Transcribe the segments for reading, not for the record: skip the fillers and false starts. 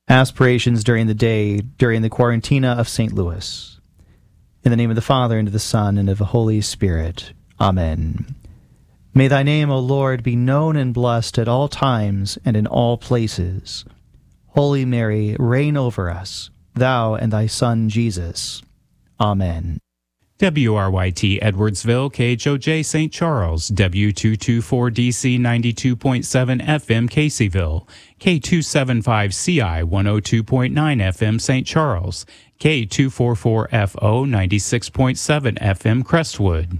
aspirations during the day, during the Quarantina of St. Louis. In the name of the Father, and of the Son, and of the Holy Spirit. Amen. May thy name, O Lord, be known and blessed at all times and in all places. Holy Mary, reign over us, thou and thy Son Jesus. Amen. WRYT Edwardsville, KHOJ St. Charles, W224DC 92.7 FM Caseyville, K275CI 102.9 FM St. Charles, K244FO 96.7 FM Crestwood.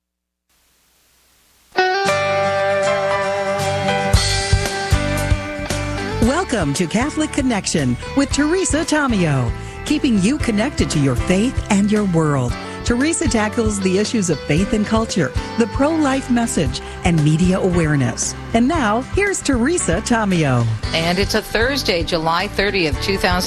Welcome to Catholic Connection with Teresa Tomeo, keeping you connected to your faith and your world. Teresa tackles the issues of faith and culture, the pro-life message, and media awareness. And now, here's Teresa Tomeo. And it's a Thursday, July 30th,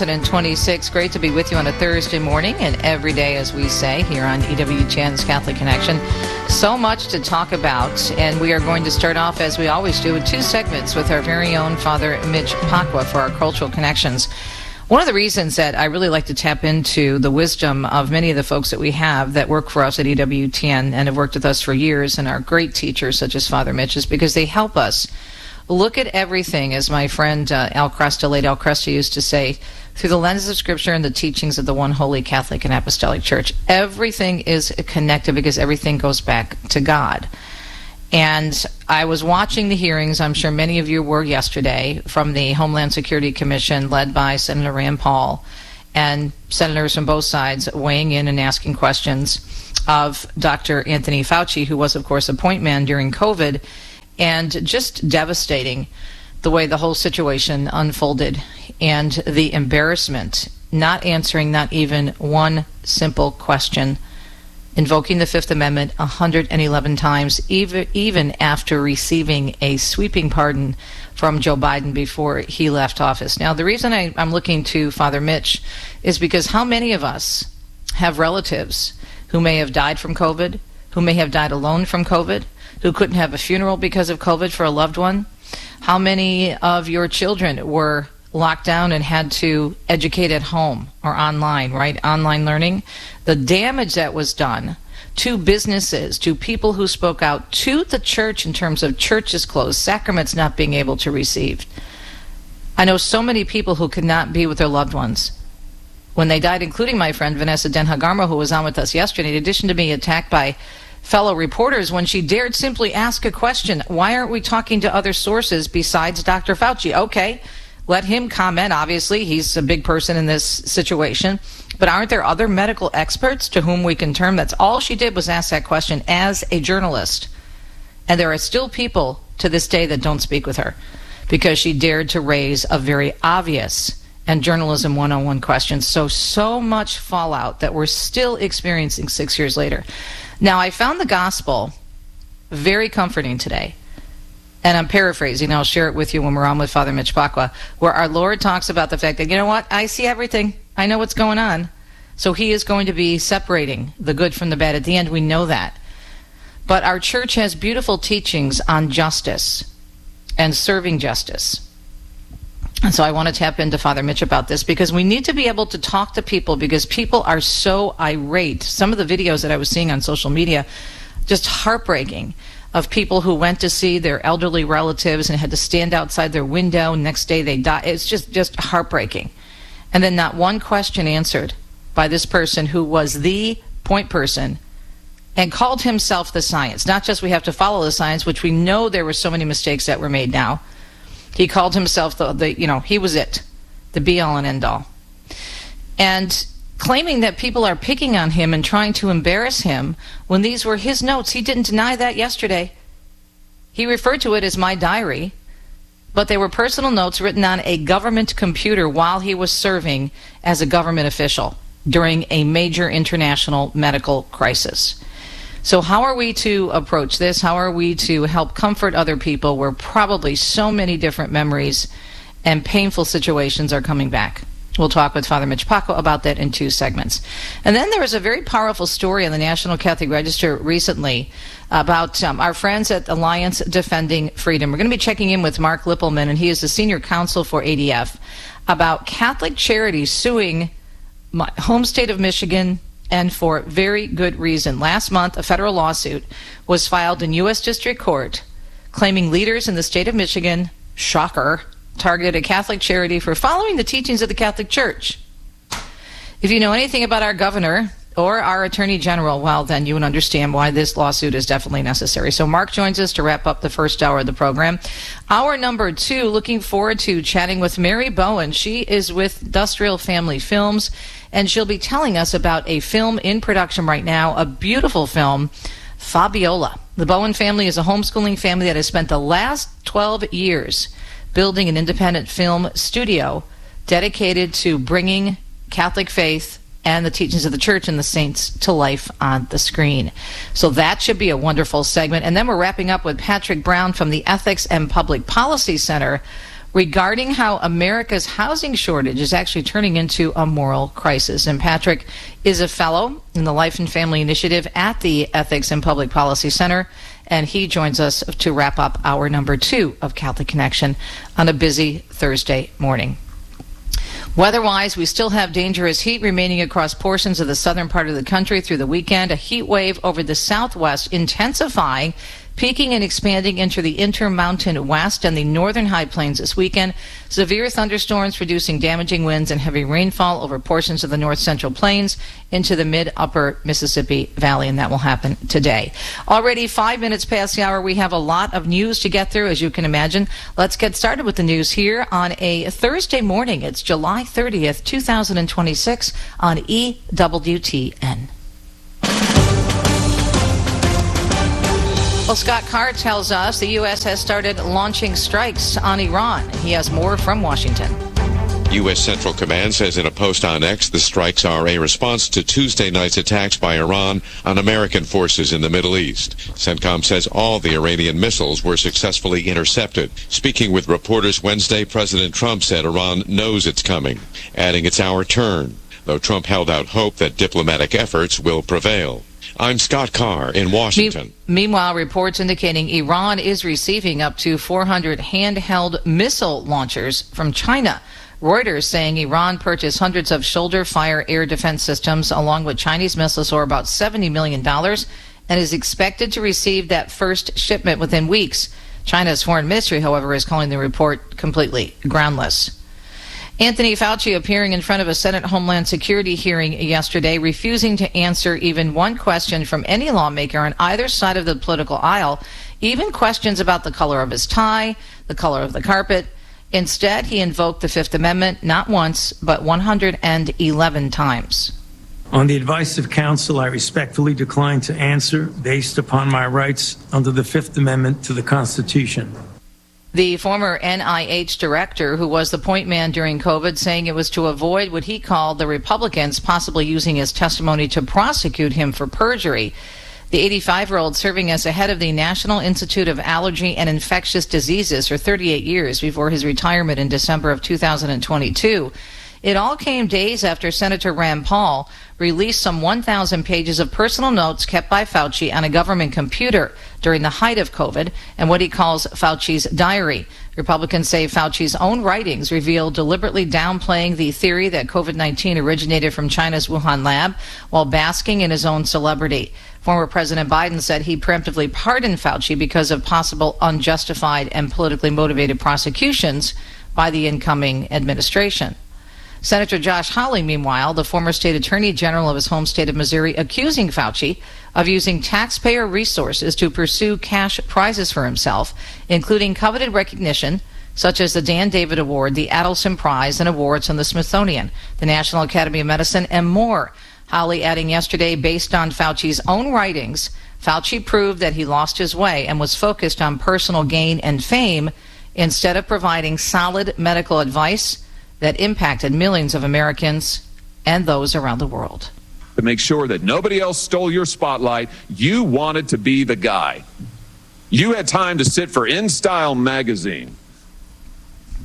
2026. Great to be with you on a Thursday morning and every day, as we say, here on EWTN's Catholic Connection. So much to talk about, and we are going to start off, as we always do, with two segments with our very own Father Mitch Pacwa for our Cultural Connections. One of the reasons that I really like to tap into the wisdom of many of the folks that we have that work for us at EWTN and have worked with us for years and are great teachers such as Father Mitch is because they help us look at everything, as my friend late Al Cresta used to say, through the lens of Scripture and the teachings of the one holy Catholic and Apostolic Church. Everything is connected because everything goes back to God. And I was watching the hearings, I'm sure many of you were yesterday, from the Homeland Security Commission led by Senator Rand Paul and senators from both sides weighing in and asking questions of Dr. Anthony Fauci, who was, of course, a point man during COVID, and just devastating the way the whole situation unfolded and the embarrassment, not answering not even one simple question, invoking the Fifth Amendment 111 times, even after receiving a sweeping pardon from Joe Biden before he left office. Now, the reason I'm looking to Father Mitch is because how many of us have relatives who may have died from COVID, who may have died alone from COVID, who couldn't have a funeral because of COVID for a loved one? How many of your children were locked down and had to educate at home or online, right? Online learning. The damage that was done to businesses, to people who spoke out, to the church in terms of churches closed, sacraments not being able to receive. I know so many people who could not be with their loved ones when they died, including my friend Vanessa Denhagarmo, who was on with us yesterday, in addition to being attacked by fellow reporters when she dared simply ask a question. Why aren't we talking to other sources besides Dr. Fauci? Okay, let him comment. Obviously, he's a big person in this situation. But aren't there other medical experts to whom we can turn? That's all she did was ask that question as a journalist. And there are still people to this day that don't speak with her because she dared to raise a very obvious and journalism 101 question. So much fallout that we're still experiencing 6 years later. Now, I found the gospel very comforting today. And I'm paraphrasing. I'll share it with you when we're on with Father Mitch Pacwa, where our Lord talks about the fact that, you know what, I see everything. I know what's going on. So he is going to be separating the good from the bad. At the end, we know that. But our church has beautiful teachings on justice and serving justice. And so I want to tap into Father Mitch about this because we need to be able to talk to people because people are so irate. Some of the videos that I was seeing on social media, just heartbreaking, of people who went to see their elderly relatives and had to stand outside their window. Next day they die. It's just heartbreaking. And then not one question answered by this person who was the point person and called himself the science. Not just we have to follow the science, which we know there were so many mistakes that were made now. He called himself he was it, the be-all and end-all. And claiming that people are picking on him and trying to embarrass him when these were his notes. He didn't deny that yesterday. He referred to it as my diary, but they were personal notes written on a government computer while he was serving as a government official during a major international medical crisis. So how are we to approach this? How are we to help comfort other people where probably so many different memories and painful situations are coming back? We'll talk with Father Mitch Paco about that in 2 segments. And then there was a very powerful story in the National Catholic Register recently about our friends at Alliance Defending Freedom. We're going to be checking in with Mark Lippelman, and he is the senior counsel for ADF, about Catholic charities suing my home state of Michigan, and for very good reason. Last month, a federal lawsuit was filed in U.S. District Court claiming leaders in the state of Michigan, shocker, targeted a Catholic charity for following the teachings of the Catholic Church. If you know anything about our governor or our attorney general, well, then you would understand why this lawsuit is definitely necessary. So Mark joins us to wrap up the first hour of the program. Hour number 2, looking forward to chatting with Mary Bowen. She is with Industrial Family Films, and she'll be telling us about a film in production right now, a beautiful film, Fabiola. The Bowen family is a homeschooling family that has spent the last 12 years building an independent film studio dedicated to bringing Catholic faith and the teachings of the church and the saints to life on the screen. So that should be a wonderful segment. And then we're wrapping up with Patrick Brown from the Ethics and Public Policy Center regarding how America's housing shortage is actually turning into a moral crisis. And Patrick is a fellow in the Life and Family Initiative at the Ethics and Public Policy Center, and he joins us to wrap up hour number 2 of Catholic Connection on a busy Thursday morning. Weather-wise, we still have dangerous heat remaining across portions of the southern part of the country through the weekend. A heat wave over the southwest intensifying, peaking and expanding into the Intermountain West and the northern high plains this weekend. Severe thunderstorms producing damaging winds and heavy rainfall over portions of the north central plains into the mid-upper Mississippi Valley, and that will happen today. Already 5 minutes past the hour, we have a lot of news to get through, as you can imagine. Let's get started with the news here on a Thursday morning. It's July 30th, 2026 on EWTN. Well, Scott Carr tells us the U.S. has started launching strikes on Iran. He has more from Washington. U.S. Central Command says in a post on X the strikes are a response to Tuesday night's attacks by Iran on American forces in the Middle East. CENTCOM says all the Iranian missiles were successfully intercepted. Speaking with reporters Wednesday, President Trump said Iran knows it's coming, adding it's our turn, though Trump held out hope that diplomatic efforts will prevail. I'm Scott Carr in Washington. Meanwhile, reports indicating Iran is receiving up to 400 handheld missile launchers from China. Reuters saying Iran purchased hundreds of shoulder-fire air defense systems along with Chinese missiles for about $70 million and is expected to receive that first shipment within weeks. China's foreign ministry, however, is calling the report completely groundless. Anthony Fauci appearing in front of a Senate Homeland Security hearing yesterday, refusing to answer even one question from any lawmaker on either side of the political aisle, even questions about the color of his tie, the color of the carpet. Instead, he invoked the Fifth Amendment not once, but 111 times. On the advice of counsel, I respectfully decline to answer based upon my rights under the Fifth Amendment to the Constitution. The former NIH director, who was the point man during COVID, saying it was to avoid what he called the Republicans possibly using his testimony to prosecute him for perjury. The 85-year-old serving as the head of the National Institute of Allergy and Infectious Diseases for 38 years before his retirement in December of 2022. It all came days after Senator Rand Paul released some 1,000 pages of personal notes kept by Fauci on a government computer during the height of COVID and what he calls Fauci's diary. Republicans say Fauci's own writings reveal deliberately downplaying the theory that COVID-19 originated from China's Wuhan lab while basking in his own celebrity. Former President Biden said he preemptively pardoned Fauci because of possible unjustified and politically motivated prosecutions by the incoming administration. Senator Josh Hawley, meanwhile, the former state attorney general of his home state of Missouri, accusing Fauci of using taxpayer resources to pursue cash prizes for himself, including coveted recognition such as the Dan David Award, the Adelson Prize, and awards from the Smithsonian, the National Academy of Medicine, and more. Hawley adding yesterday, based on Fauci's own writings, Fauci proved that he lost his way and was focused on personal gain and fame instead of providing solid medical advice that impacted millions of Americans and those around the world. To make sure that nobody else stole your spotlight, you wanted to be the guy. You had time to sit for InStyle magazine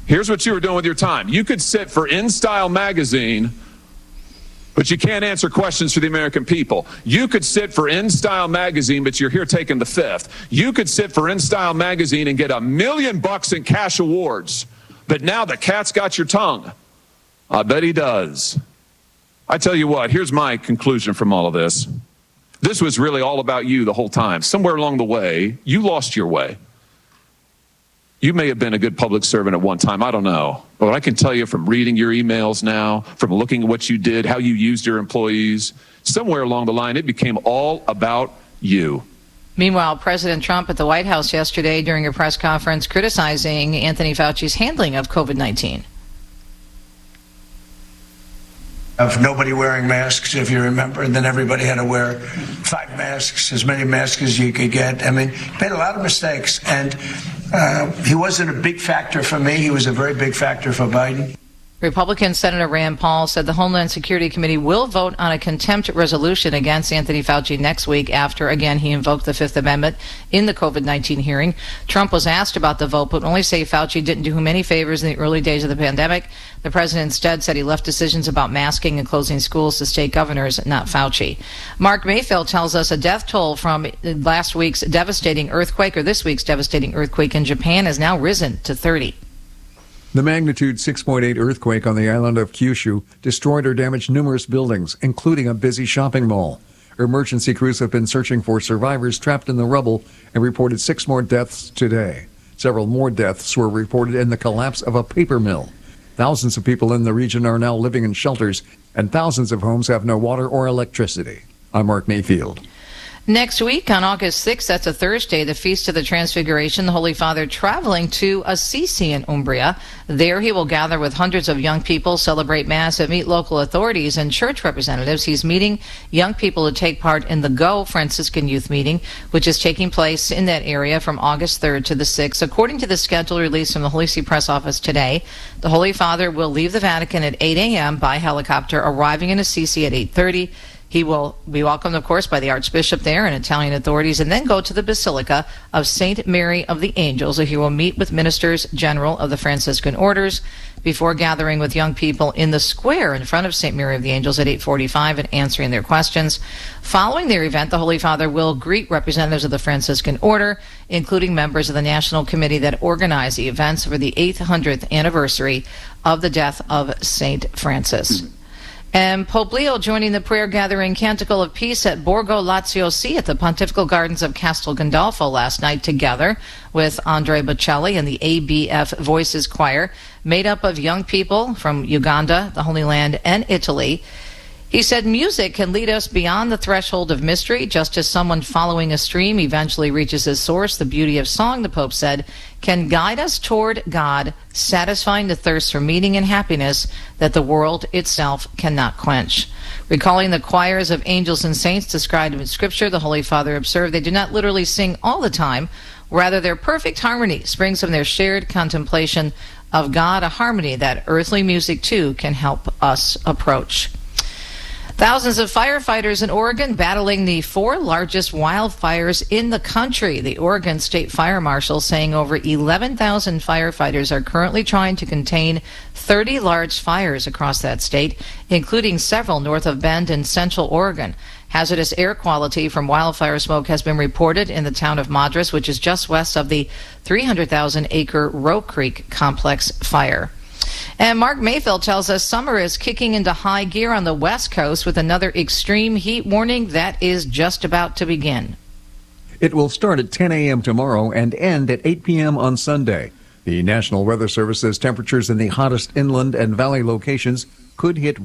Here's what you were doing with your time. You could sit for InStyle magazine, but you can't answer questions for the American people. You could sit for InStyle magazine, but you're here taking the fifth. You could sit for InStyle magazine and get $1 million in cash awards, but now the cat's got your tongue. I bet he does. I tell you what, here's my conclusion from all of this. This was really all about you the whole time. Somewhere along the way, you lost your way. You may have been a good public servant at one time, I don't know. But I can tell you from reading your emails now, from looking at what you did, how you used your employees, somewhere along the line, it became all about you. Meanwhile, President Trump at the White House yesterday during a press conference criticizing Anthony Fauci's handling of COVID-19. Of nobody wearing masks, if you remember, and then everybody had to wear 5 masks, as many masks as you could get. I mean, he made a lot of mistakes, and he wasn't a big factor for me. He was a very big factor for Biden. Republican Senator Rand Paul said the Homeland Security Committee will vote on a contempt resolution against Anthony Fauci next week after, again, he invoked the Fifth Amendment in the COVID-19 hearing. Trump was asked about the vote, but only say Fauci didn't do him any favors in the early days of the pandemic. The president instead said he left decisions about masking and closing schools to state governors, not Fauci. Mark Mayfield tells us a death toll from last week's devastating earthquake, or this week's devastating earthquake in Japan, has now risen to 30. The magnitude 6.8 earthquake on the island of Kyushu destroyed or damaged numerous buildings, including a busy shopping mall. Emergency crews have been searching for survivors trapped in the rubble and reported 6 more deaths today. Several more deaths were reported in the collapse of a paper mill. Thousands of people in the region are now living in shelters, and thousands of homes have no water or electricity. I'm Mark Mayfield. Next week, on August 6th, that's a Thursday, the Feast of the Transfiguration, the Holy Father traveling to Assisi in Umbria. There he will gather with hundreds of young people, celebrate Mass, and meet local authorities and church representatives. He's meeting young people to take part in the Go Franciscan Youth Meeting, which is taking place in that area from August 3rd to the 6th. According to the schedule released from the Holy See Press Office today, the Holy Father will leave the Vatican at 8 a.m. by helicopter, arriving in Assisi at 8:30. He will be welcomed, of course, by the Archbishop there and Italian authorities, and then go to the Basilica of St. Mary of the Angels, where he will meet with ministers general of the Franciscan orders before gathering with young people in the square in front of St. Mary of the Angels at 8:45 and answering their questions. Following their event, the Holy Father will greet representatives of the Franciscan order, including members of the national committee that organized the events for the 800th anniversary of the death of St. Francis. And Pope Leo joining the prayer gathering Canticle of Peace at Borgo Lazio C at the Pontifical Gardens of Castel Gandolfo last night, together with Andre Bocelli and the ABF Voices Choir, made up of young people from Uganda, the Holy Land, and Italy. He said music can lead us beyond the threshold of mystery, just as someone following a stream eventually reaches his source. The beauty of song, the Pope said, can guide us toward God, satisfying the thirst for meaning and happiness that the world itself cannot quench. Recalling the choirs of angels and saints described in Scripture, the Holy Father observed they do not literally sing all the time. Rather, their perfect harmony springs from their shared contemplation of God, a harmony that earthly music, too, can help us approach. Thousands of firefighters in Oregon battling the 4 largest wildfires in the country. The Oregon State Fire Marshal saying over 11,000 firefighters are currently trying to contain 30 large fires across that state, including several north of Bend in central Oregon. Hazardous air quality from wildfire smoke has been reported in the town of Madras, which is just west of the 300,000-acre Roe Creek Complex fire. And Mark Mayfield tells us summer is kicking into high gear on the West Coast with another extreme heat warning that is just about to begin. It will start at 10 a.m. tomorrow and end at 8 p.m. on Sunday. The National Weather Service says temperatures in the hottest inland and valley locations could hit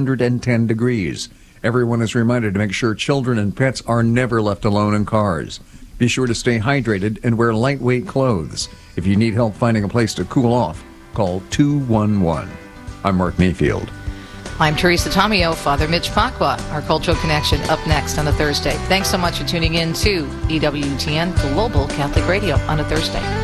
110 degrees. Everyone is reminded to make sure children and pets are never left alone in cars. Be sure to stay hydrated and wear lightweight clothes. If you need help finding a place to cool off, call 211. I'm Mark Mayfield. I'm Teresa Tomeo. Father Mitch Pacwa, our Cultural Connection, up next on a Thursday. Thanks so much for tuning in to EWTN Global Catholic Radio on a Thursday.